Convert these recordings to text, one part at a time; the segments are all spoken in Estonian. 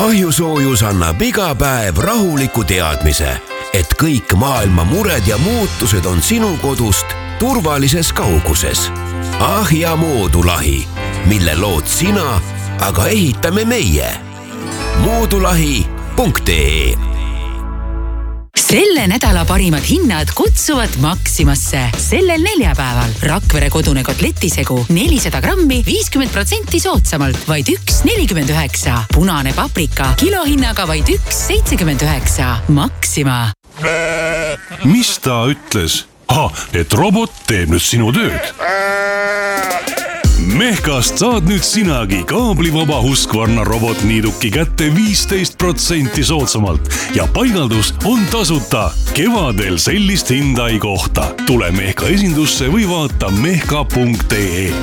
Ahjusoojus annab iga päev rahuliku teadmise, et kõik maailma mured ja muutused on sinu kodust turvalises kauguses. Ahja moodulahi, mille lood sina, aga ehitame meie. Moodulahi.ee. Selle nädala parimad hinnad kutsuvad Maximasse. Sellel neljapäeval Rakvere kodune kotletisegu 400 grammi 50% soodsamalt, vaid 1,49. Punane paprika kilohinnaga vaid 1,79. Maxima. Mis ta ütles? Et robot teeb nüüd sinu tööd. Mehkast saad nüüd sinagi kaablivaba Husqvarna robotniiduki kätte 15% soodsamalt ja paigaldus on tasuta. Kevadel sellist hinda ei kohta. Tule Mehka esindusse või vaata mehka.ee.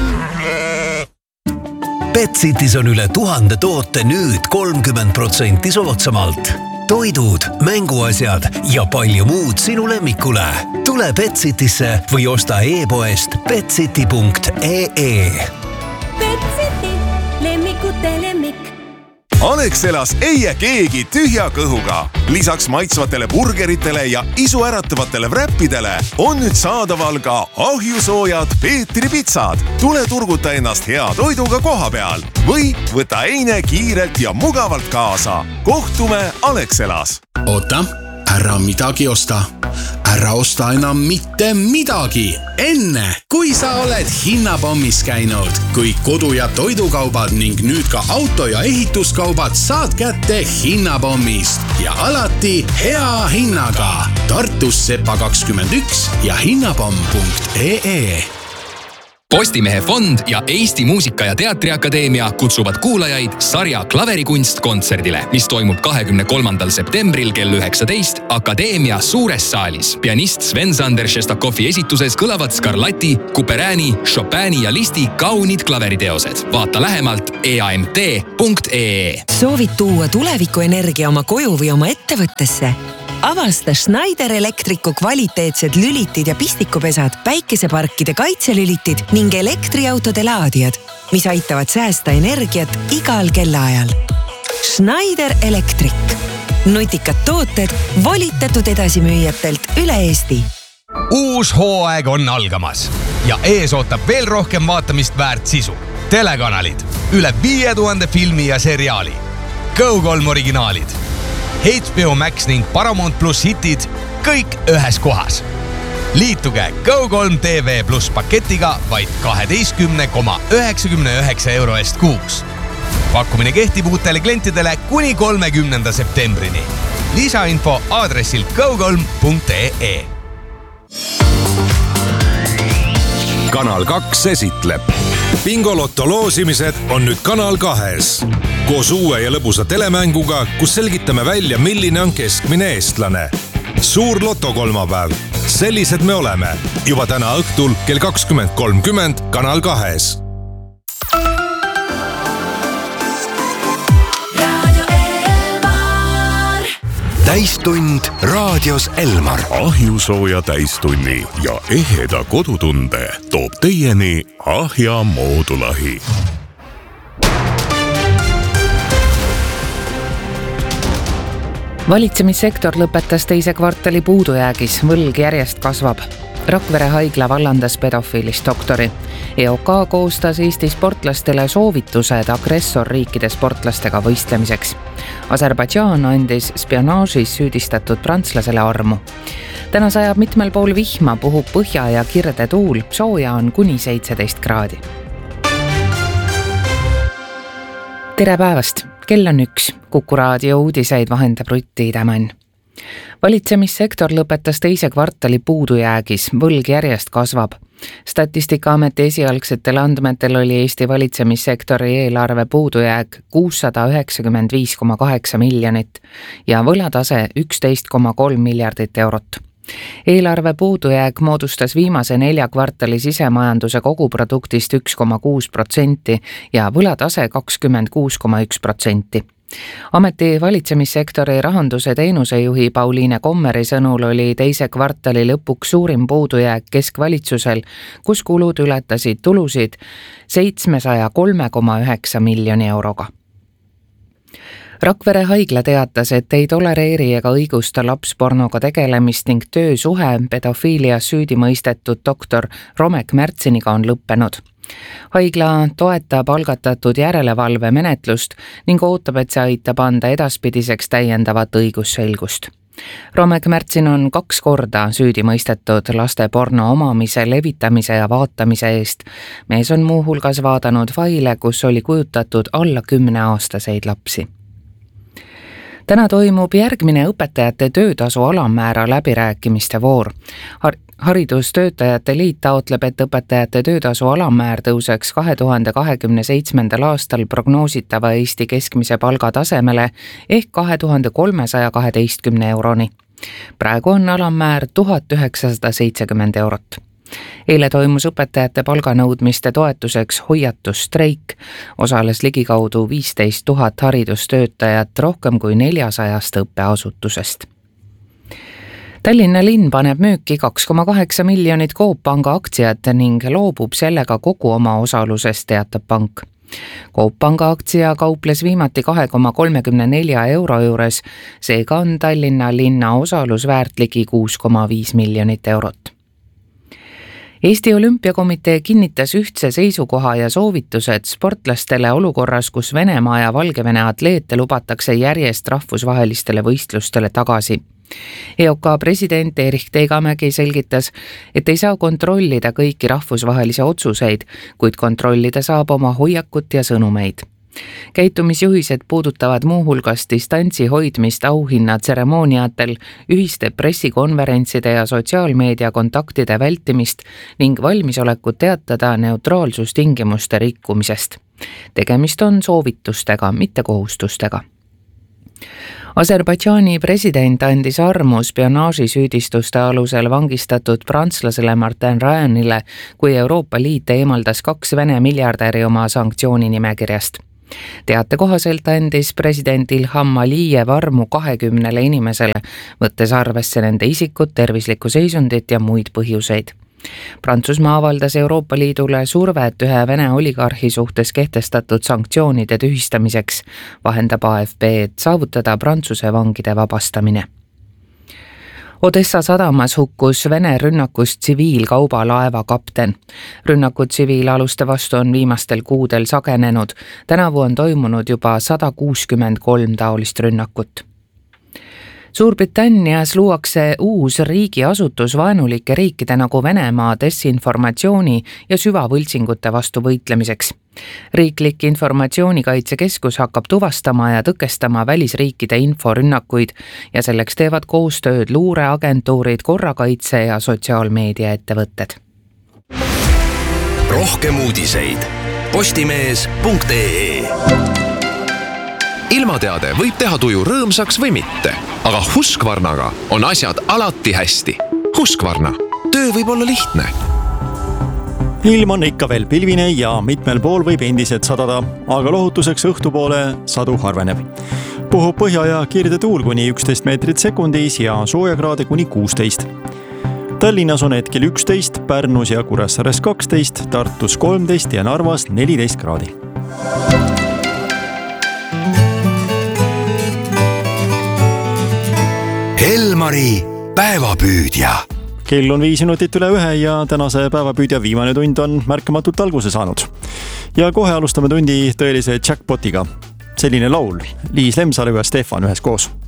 Betsitis on üle 1000 toote nüüd 30% soodsamalt. Toidud, mänguasjad ja palju muud sinu lemmikule. Tule Betsitisse või osta e-poest betsiti.ee. Betsiti, lemmikute lemmik. Alexelas ei jää keegi tühja kõhuga. Lisaks maitsvatele burgeritele ja isuäratavatele wrappidele on nüüd saadaval ka ahjusoojad Peetri pitsad. Tule turguta ennast hea toiduga koha peal või võta eine kiirelt ja mugavalt kaasa. Kohtume Alexelas. Oota, ära midagi osta. Ära osta enam mitte midagi. Enne, kui sa oled hinnapommis käinud, kui kodu- ja toidukaubad ning nüüd ka auto- ja ehituskaubad saad kätte hinnapommist ja alati hea hinnaga. Tartus Sepa 21 ja hinnapomm.ee. Postimehe fond ja Eesti Muusika- ja Teatriakadeemia kutsuvad kuulajaid sarja Klaverikunst kontserdile, mis toimub 23. septembril kell 19 Akadeemia suures saalis. Pianist Sven-Sander Šestakovi esituses kõlavad Scarlatti, Couperini, Chopini ja Listi kaunid klaveriteosed. Vaata lähemalt eamt.ee. Soovid tuua tulevikuenergia oma koju või oma ettevõttesse? Avasta Schneider Electricu kvaliteetsed lülitid ja pistikupesad, päikeseparkide kaitselülitid ning elektriautode laadijad, mis aitavad säästa energiat igal kellaajal. Schneider Electric. Nutikad tooted volitatud edasimüüjatelt üle Eesti. Uus hooaeg on algamas ja ees ootab veel rohkem vaatamist väärt sisu. Telekanalid, üle 5000 filmi ja seriaali. Go3 originaalid. HBO Max ning Paramount Plus hitid kõik ühes kohas. Liituge Go3 TV Plus paketiga vaid 12,99 euro eest kuus. Pakkumine kehtib uutele klientidele kuni 30. septembrini. Lisainfo aadressil go3.ee. Kanal 2 esitleb. Bingolotto loosimised on nüüd Kanal 2-s. Koos uue ja lõbusa telemänguga, kus selgitame välja, milline on keskmine eestlane. Suur lotokolmapäev. Sellised me oleme. Juba täna õhtul kell 20.30 Kanal 2-s. Täistund raadios Elmar. Ahjusooja täistunni ja eheda kodutunde toob teieni Ahja moodulahi. Valitsemissektor lõpetas teise kvartali puudujäägis, võlg järjest kasvab. Rakvere haigla vallandas pedofiilist doktori. EOK koostas Eesti sportlastele soovitused agressorriikide sportlastega võistlemiseks. Aserbaidžaan andis spionaažis süüdistatud prantslasele armu. Täna sajab mitmel pool vihma, puhub põhja ja kirde tuul, sooja on kuni 17 kraadi. Tere päevast! Kell on 1. Kuku raadio uudiseid vahendab Rutti Tämann. Valitsemissektor lõpetas teise kvartali puudujäägis, võlg järjest kasvab. Statistikaameti esialgsetel andmetel oli Eesti valitsemissektori eelarve puudujääk 695,8 miljonit ja võlatase 11,3 miljardit eurot. Eelarve puudujääk moodustas viimase 4 kvartali sisemajanduse koguproduktist 1,6% ja võlatase 26,1%. Ameti valitsemissektori rahanduse teenusejuhi Pauliine Kommeri sõnul oli teise kvartali lõpuks suurim puudujääk keskvalitsusel, kus kulud ületasid tulusid 703,9 miljoni euroga. Rakvere haigla teatas, et ei tolereeri ega õigusta lapspornoga tegelemist ning töösuhe pedofiilia süüdi mõistetud doktor Romek Märtsiniga on lõppenud. Haigla toetab algatatud järelevalve menetlust ning ootab, et see aitab anda edaspidiseks täiendavat õigusselgust. Romek Märtsin on 2 korda süüdi mõistetud laste porno omamise, levitamise ja vaatamise eest. Mees on muuhulgas vaadanud faile, kus oli kujutatud alla 10-aastaseid lapsi. Täna toimub järgmine õpetajate töötasu alammäära läbirääkimiste voor. Haridustöötajate liit taotleb, et õpetajate töötasu alammäär tõuseks 2027. aastal prognoositava Eesti keskmise palga tasemele ehk 2312 euroni. Praegu on alammäär 1970 eurot. Eile toimus õpetajate palganõudmiste toetuseks hoiatusstreik. Osales ligikaudu 15 000 haridustöötajat rohkem kui 400 õppeasutusest. Tallinna linn paneb müüki 2,8 miljonit Coop Panga aktsiat ning loobub sellega kogu oma osalusest, teatab pank. Coop Panga aktsia kauples viimati 2,34 euro juures, seega on Tallinna linna osalus väärt ligi 6,5 miljonit eurot. Eesti Olümpiakomitee kinnitas ühtse seisukoha ja soovitused sportlastele olukorras, kus Venemaa ja Valgevene atleete lubatakse järjest rahvusvahelistele võistlustele tagasi. EOK president Erich Tegamägi selgitas, et ei saa kontrollida kõiki rahvusvahelisi otsuseid, kuid kontrollida saab oma hoiakut ja sõnumeid. Käitumisjuhised puudutavad muuhulgas distantsi hoidmist auhinnatseremooniatel, ühiste pressikonverentside ja sotsiaalmeedia kontaktide vältimist ning valmisolekut teatada neutraalsustingimuste rikkumisest. Tegemist on soovitustega, mitte kohustustega. Aserbaidžaani president andis armu spionaažisüüdistuste alusel vangistatud prantslasele Martin Rayanile, kui Euroopa Liit eemaldas 2 Vene miljardäri oma sanktsioonimekirjast. Teate kohaselt andis president Ilham Alijev armu 20 inimesele, võttes arvesse nende isikut, tervislikku seisundit ja muid põhjuseid. Prantsusmaa avaldas Euroopa Liidule survet ühe Vene oligarhi suhtes kehtestatud sanktsioonide tühistamiseks, vahendab AFP, et saavutada Prantsuse vangide vabastamine. Odessa sadamas hukkus Vene rünnakust tsiviilkaubalaeva kapten. Rünnakud tsiviilaluste vastu on viimastel kuudel sagenenud. Tänavu on toimunud juba 163 taolist rünnakut. Suurbritannias luuakse uus riigiasutus vaenulike riikide nagu Venemaa desinformatsiooni ja süvavõltsingute vastu võitlemiseks. Riiklik informatsioonikaitsekeskus hakkab tuvastama ja tõkestama välisriikide inforünnakuid ja selleks teevad koostööd luureagentuurid, korrakaitse ja sotsiaalmeediaettevõtted. Rohkem uudiseid postimees.ee. Ilmateade võib teha tuju rõõmsaks või mitte, aga Husqvarnaga on asjad alati hästi. Husqvarna, töö võib olla lihtne. Ilm on ikka veel pilvine ja mitmel pool võib endiselt sadada, aga lohutuseks õhtupoole sadu harveneb. Puhub põhja ja kirde tuul kuni 11 meetrit sekundis ja soojakraade kuni 16. Tallinnas on hetkel 11, Pärnus ja Kuressaares 12, Tartus 13 ja Narvas 14 kraadi. Elmari päevapüüdja. Kell on 5 minutit üle 1 ja tänase päevapüüdja viimane tund on märkamatult alguse saanud. Ja kohe alustame tundi tõelise jackpotiga. Selline laul Liis Lemsalu ja Stefan üheskoos.